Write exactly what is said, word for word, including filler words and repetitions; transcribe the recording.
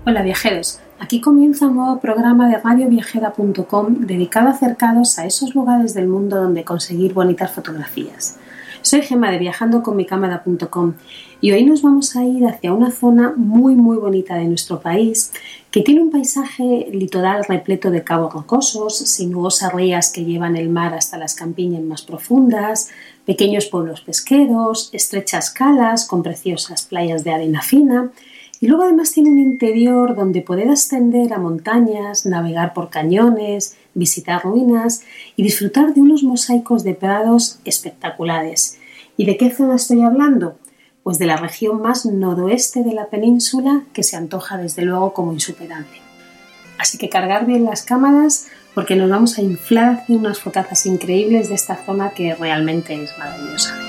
Hola viajeros, aquí comienza un nuevo programa de radio viajera punto com dedicado a acercaros a esos lugares del mundo donde conseguir bonitas fotografías. Soy Gemma de viajando con mi cámara punto com y hoy nos vamos a ir hacia una zona muy muy bonita de nuestro país que tiene un paisaje litoral repleto de cabos rocosos, sinuosas rías que llevan el mar hasta las campiñas más profundas, pequeños pueblos pesqueros, estrechas calas con preciosas playas de arena fina. Y luego además tiene un interior donde poder ascender a montañas, navegar por cañones, visitar ruinas y disfrutar de unos mosaicos de prados espectaculares. ¿Y de qué zona estoy hablando? Pues de la región más noroeste de la península, que se antoja desde luego como insuperable. Así que cargar bien las cámaras porque nos vamos a inflar de unas fotazas increíbles de esta zona que realmente es maravillosa.